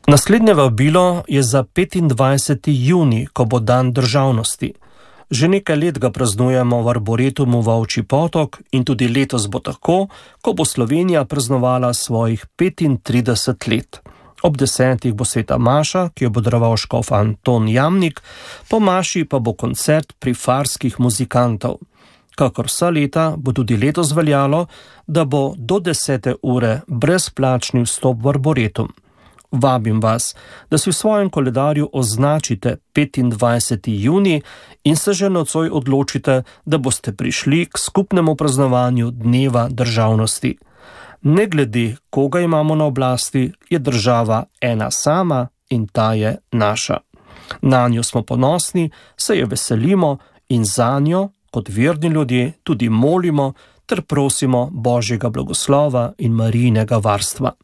Naslednje vabilo je za 25. junij, ko bo dan državnosti. Že nekaj let ga praznujemo v Arboretumu Volčji potok in tudi letos bo tako, ko bo Slovenija praznovala svojih 35 let. Ob 10. bo sveta maša, ki jo bo daroval škof Anton Jamnik, po maši pa bo koncert prifarskih muzikantov. Kakor vsa leta bo tudi letos veljalo, da bo do 10. ure brezplačni vstop v Arboretum. Vabim vas, da si v svojem koledarju označite 25. junij in se že nocoj odločite, da boste prišli k skupnemu praznovanju Dneva državnosti. Ne glede, koga imamo na oblasti, je država ena sama in ta je naša. Nanjo smo ponosni, se je veselimo in zanjo, kot verni ljudje, tudi molimo ter prosimo Božjega blagoslova in Marijinega varstva.